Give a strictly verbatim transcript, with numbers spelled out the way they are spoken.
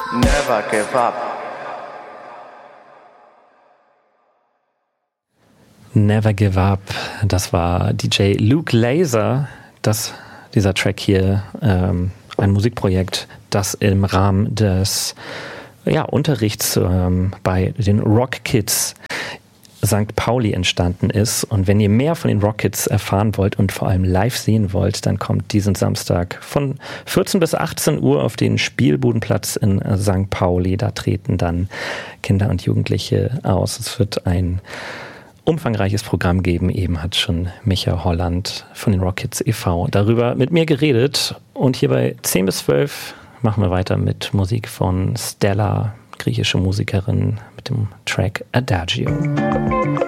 Never give up. Never Give Up, das war D J Luke Laser, das, dieser Track hier, ähm, ein Musikprojekt, das im Rahmen des ja, Unterrichts ähm, bei den Rock Kids Sankt Pauli entstanden ist. Und wenn ihr mehr von den Rock Kids erfahren wollt und vor allem live sehen wollt, dann kommt diesen Samstag von vierzehn bis achtzehn Uhr auf den Spielbudenplatz in Sankt Pauli. Da treten dann Kinder und Jugendliche aus. Es wird ein umfangreiches Programm geben. Eben hat schon Micha Holland von den Rock Kids e V darüber mit mir geredet. Und hier bei zehn bis zwölf machen wir weiter mit Musik von Stella, griechische Musikerin, mit dem Track Adagio.